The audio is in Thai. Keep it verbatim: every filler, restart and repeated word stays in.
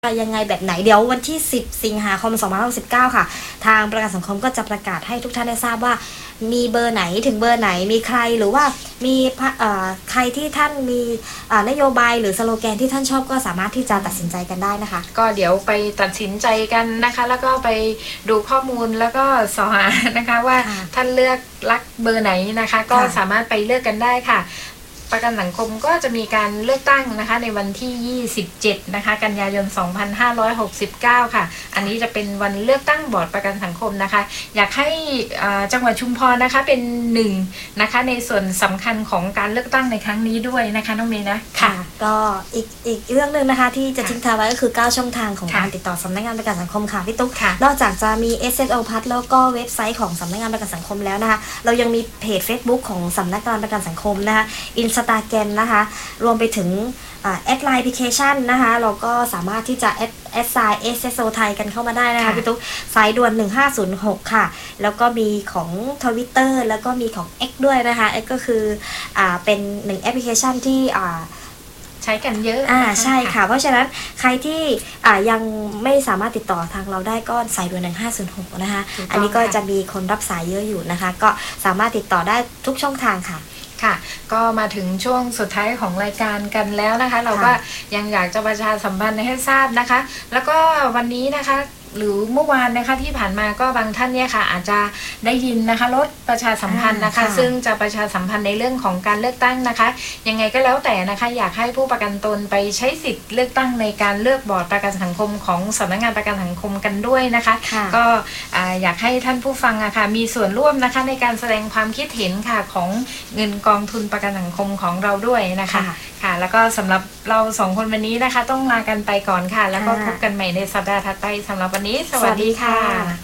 ยังไงแบบไหนเดี๋ยววันที่สิบสิงหาคมสองพันห้าร้อยหกสิบเก้าค่ะทางประกันสังคมก็จะประกาศให้ทุกท่านได้ทราบว่ามีเบอร์ไหนถึงเบอร์ไหนมีใครหรือว่ามีใครที่ท่านมีนโยบายหรือสโลแกนที่ท่านชอบก็สามารถที่จะตัดสินใจกันได้นะคะก็เดี๋ยวไปตัดสินใจกันนะคะแล้วก็ไปดูข้อมูลแล้วก็สอหานะคะว่าท่านเลือกรักเบอร์ไหนนะคะก็สามารถไปเลือกกันได้ค่ะประกันสังคมก็จะมีการเลือกตั้งนะคะในวันที่ยี่สิบเจ็ดนะคะกันยายนสองพันห้าร้อยหกสิบเก้าค่ะอันนี้จะเป็นวันเลือกตั้งบอร์ดประกันสังคมนะคะอยากให้จังหวัดชุมพรนะคะเป็นหนึ่งนะคะในส่วนสำคัญของการเลือกตั้งในครั้งนี้ด้วยนะคะน้องเมย์นะค่ะก็อีกอีกเรื่องหนึ่งนะคะที่จะทิ้งท้ายไว้ก็คือเก้าช่องทางของการติดต่อสำนักงานประกันสังคมค่ะพี่ตุ๊กนอกจากจะมี เอส เอส โอ Plus แล้วก็เว็บไซต์ของสำนักงานประกันสังคมแล้วนะคะเรายังมีเพจ Facebook ของสำนักงานประกันสังคมนะคะอินสตาแกรมนะคะรวมไปถึงแอดไลน์แอปพลิเคชันนะคะเราก็สามารถที่จะแอดแอดไซน์ เอส เอส โอ ไทยกันเข้ามาได้นะคะพี่ตุ๊กสายด่วนหนึ่งห้าศูนย์หกค่ะแล้วก็มีของ Twitter แล้วก็มีของ X ด้วยนะคะ X ก็คืออ่าเป็นหนึ่งแอปพลิเคชันที่อ่าใช้กันเยอะอ่าใช่ค่ะเพราะฉะนั้นใครที่อ่ายังไม่สามารถติดต่อทางเราได้ก็สายด่วนหนึ่งห้าศูนย์หกนะคะอันนี้ก็จะมีคนรับสายเยอะอยู่นะคะก็สามารถติดต่อได้ทุกช่องทางค่ะค่ะก็มาถึงช่วงสุดท้ายของรายการกันแล้วนะคะเราก็ยังอยากจะประชาสัมพันธ์ให้ทราบนะคะแล้วก็วันนี้นะคะหรือเมื่อวานนะคะที่ผ่านมาก็บางท่านเนี่ยค่ะอาจจะได้ยินนะคะลดประชาสัมพันธ์นะคะซึ่งจะประชาสัมพันธ์ในเรื่องของการเลือกตั้งนะคะยังไงก็แล้วแต่นะคะอยากให้ผู้ประกันตนไปใช้สิทธิ์เลือกตั้งในการเลือกบอร์ดประกันสังคมของสำนักงานประกันสังคมกันด้วยนะคะก็อยากให้ท่านผู้ฟังอะค่ะมีส่วนร่วมนะคะในการแสดงความคิดเห็นค่ะของเงินกองทุนประกันสังคมของเราด้วยนะคะค่ะแล้วก็สำหรับเราสองคนวันนี้นะคะต้องลากันไปก่อนค่ะแล้วก็พบกันใหม่ในสัปดาห์ถัดไปสำหรับวันนี้สวัสดีค่ะ